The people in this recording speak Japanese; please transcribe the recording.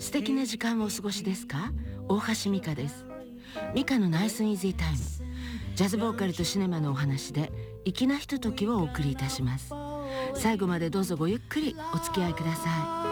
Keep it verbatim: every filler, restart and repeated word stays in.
素敵な時間をお過ごしですか？大橋美香です。美香のナイスイージータイム、ジャズボーカルとシネマのお話で粋なひとときをお送りいたします。最後までどうぞごゆっくりお付き合いください。